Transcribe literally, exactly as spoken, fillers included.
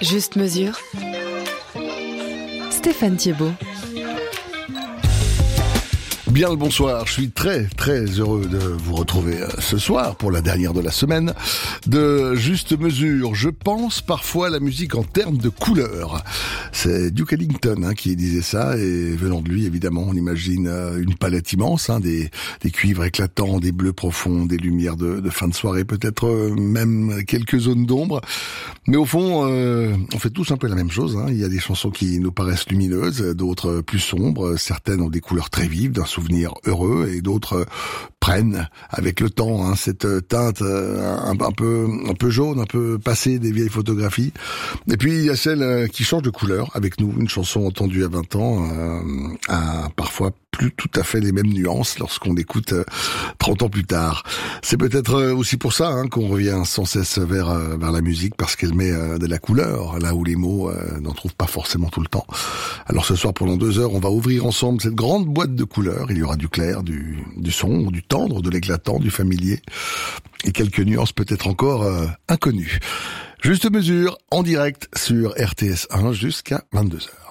Juste mesure. Stéphane Thiebaud. Bien le bonsoir, je suis très très heureux de vous retrouver ce soir pour la dernière de la semaine de Juste Mesure. Je pense parfois à la musique en termes de couleurs. C'est Duke Ellington hein, qui disait ça, et venant de lui évidemment on imagine une palette immense, hein, des, des cuivres éclatants, des bleus profonds, des lumières de, de fin de soirée, peut-être même quelques zones d'ombre. Mais au fond, euh, on fait tous un peu la même chose. Hein. Il y a des chansons qui nous paraissent lumineuses, d'autres plus sombres. Certaines ont des couleurs très vives, d'un souvenir heureux, et d'autres prennent avec le temps hein, cette teinte un, un peu un peu jaune, un peu passée des vieilles photographies. Et puis il y a celle qui change de couleur avec nous. Une chanson entendue à vingt ans euh, a parfois plus tout à fait les mêmes nuances lorsqu'on l'écoute trente ans plus tard. C'est peut-être aussi pour ça hein, qu'on revient sans cesse vers vers la musique, parce qu'elle met de la couleur là où les mots euh, n'en trouvent pas forcément tout le temps. Alors ce soir, pendant deux heures, on va ouvrir ensemble cette grande boîte de couleurs. Il y aura du clair, du, du sombre, du tendre, de l'éclatant, du familier, et quelques nuances peut-être encore euh, inconnues. Juste Mesure, en direct sur R T S un jusqu'à vingt-deux heures.